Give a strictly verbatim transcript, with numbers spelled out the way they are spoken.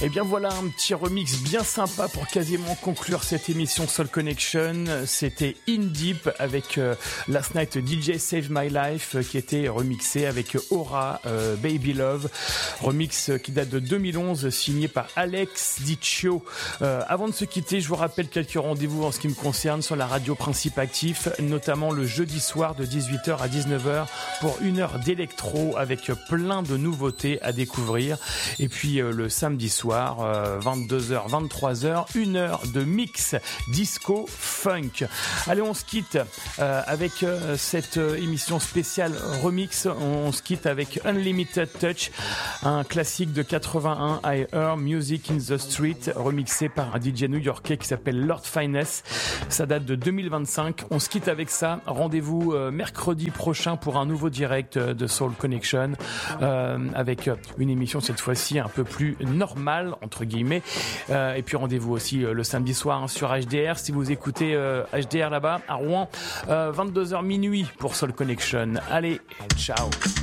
Et bien voilà un petit remix bien sympa pour quasiment conclure cette émission Soul Connection. C'était In Deep avec euh, Last Night D J Save My Life euh, qui était remixé avec Aura, euh, Baby Love. Remix euh, qui date de deux mille onze, signé par Alex Dicchio. Euh, avant de se quitter, je vous rappelle quelques rendez-vous en ce qui me concerne sur la radio Principe Actif, notamment le jeudi soir de dix-huit heures à dix-neuf heures pour une heure d'électro avec plein de nouveautés à découvrir. Et puis euh, le samedi soir, euh, vingt-deux heures, vingt-trois heures, une heure de mix disco funk. Allez, on se quitte euh, avec euh, cette euh, émission spéciale remix. On, on se quitte avec Unlimited Touch, un classique de quatre-vingt-un, I Hear Music in the Street, remixé par un D J new-yorkais qui s'appelle Lord Finesse. Ça date de deux mille vingt-cinq. On se quitte avec ça. Rendez-vous euh, mercredi prochain pour un nouveau direct euh, de Soul Connection, euh, avec une émission cette fois-ci un peu plus normale entre guillemets, euh, et puis rendez-vous aussi euh, le samedi soir hein, sur H D R si vous écoutez euh, H D R là-bas à Rouen, euh, vingt-deux heures minuit pour Soul Connection. Allez, ciao.